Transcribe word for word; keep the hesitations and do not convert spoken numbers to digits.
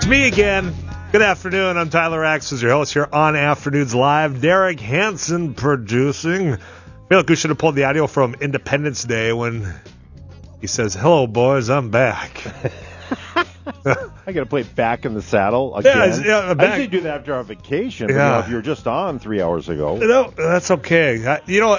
me again. Good afternoon. I'm Tyler Axes, your host here on Afternoons Live. Derek Hansen producing. I feel like we should have pulled the audio from Independence Day when he says, "Hello, boys, I'm back." I got to play Back in the Saddle again. Yeah, yeah, back. I usually do that after our vacation. Yeah. But, you know, if you're just on three hours ago. No, that's okay. I, you know,